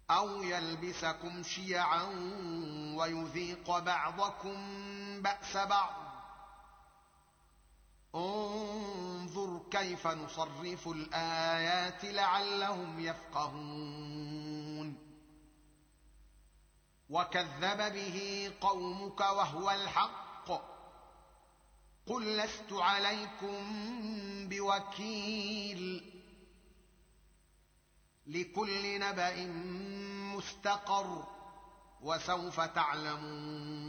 أو يلبسكم شيعا ويذيق بعضكم بأس بعض انظر كيف نصرف الآيات لعلهم يفقهون وكذب به قومك وهو الحق قل لست عليكم بوكيل لكل نبأ مستقر وسوف تعلمون